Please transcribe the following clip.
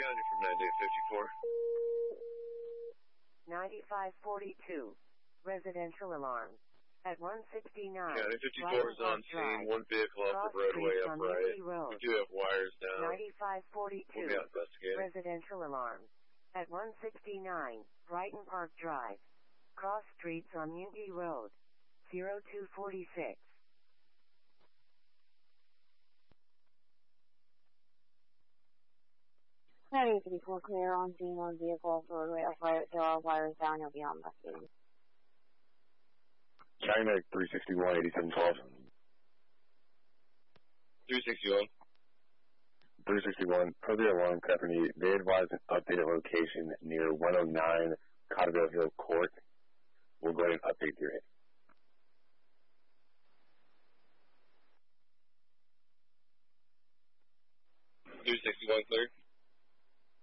County from 9854. 9542. Residential alarm. At 169. County 54 is on scene. One vehicle off the roadway upright. We do have wires down. 9542. We'll be out investigating. Residential alarm. At 169. Brighton Park Drive. Cross streets on Unity Road. 0246. County 54 clear on scene, one vehicle off the roadway upright. There are wires down. You'll be on investigating. China 361, 8712. 361. 361, per the alarm company, they advise an updated location near 109 Cotterville Hill Court. We'll go ahead and update your hit. Clear.